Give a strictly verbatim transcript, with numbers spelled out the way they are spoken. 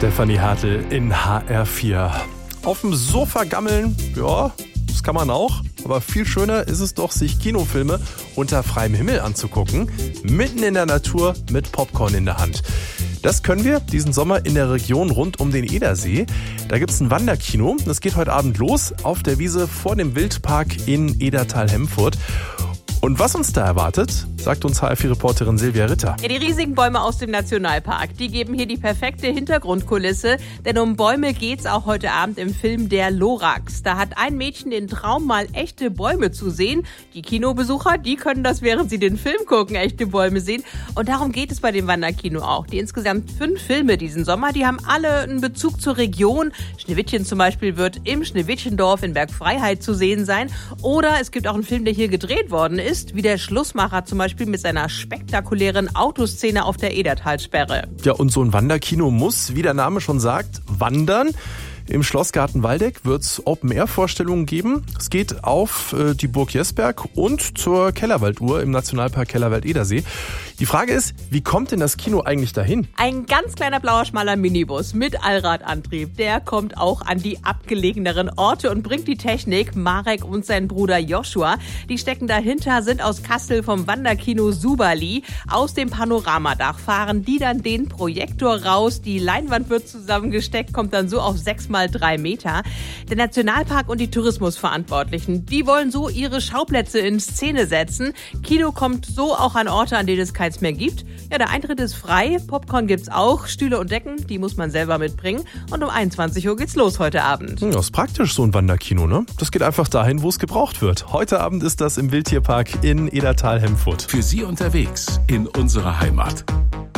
Stefanie Hartl in H R vier. Auf dem Sofa gammeln, ja, das kann man auch. Aber viel schöner ist es doch, sich Kinofilme unter freiem Himmel anzugucken. Mitten in der Natur mit Popcorn in der Hand. Das können wir diesen Sommer in der Region rund um den Edersee. Da gibt's ein Wanderkino. Das geht heute Abend los auf der Wiese vor dem Wildpark in Edertal-Hemfurt. Und was uns da erwartet, sagt uns H R vier-Reporterin Silvia Ritter. Ja, die riesigen Bäume aus dem Nationalpark, die geben hier die perfekte Hintergrundkulisse. Denn um Bäume geht's auch heute Abend im Film Der Lorax. Da hat ein Mädchen den Traum, mal echte Bäume zu sehen. Die Kinobesucher, die können das, während sie den Film gucken, echte Bäume sehen. Und darum geht es bei dem Wanderkino auch. Die insgesamt fünf Filme diesen Sommer, die haben alle einen Bezug zur Region. Schneewittchen zum Beispiel wird im Schneewittchendorf in Bergfreiheit zu sehen sein. Oder es gibt auch einen Film, der hier gedreht worden ist. Wie der Schlussmacher zum Beispiel mit seiner spektakulären Autoszene auf der Edertalsperre. Ja, und so ein Wanderkino muss, wie der Name schon sagt, wandern. Im Schlossgarten Waldeck wird es Open-Air-Vorstellungen geben. Es geht auf äh, die Burg Jesberg und zur Kellerwalduhr im Nationalpark Kellerwald-Edersee. Die Frage ist, wie kommt denn das Kino eigentlich dahin? Ein ganz kleiner blauer, schmaler Minibus mit Allradantrieb. Der kommt auch an die abgelegeneren Orte und bringt die Technik. Marek und sein Bruder Joshua, die stecken dahinter, sind aus Kassel vom Wanderkino Suberli. Aus dem Panoramadach fahren die dann den Projektor raus. Die Leinwand wird zusammengesteckt, kommt dann so auf sechs mal drei Meter. Der Nationalpark und die Tourismusverantwortlichen, die wollen so ihre Schauplätze in Szene setzen. Kino kommt so auch an Orte, an denen es keins mehr gibt. Ja, der Eintritt ist frei, Popcorn gibt's auch, Stühle und Decken, die muss man selber mitbringen. Und um einundzwanzig Uhr geht's los heute Abend. Ja, ist praktisch, so ein Wanderkino, ne? Das geht einfach dahin, wo es gebraucht wird. Heute Abend ist das im Wildtierpark in Edertal-Hemfurt. Für Sie unterwegs in unserer Heimat.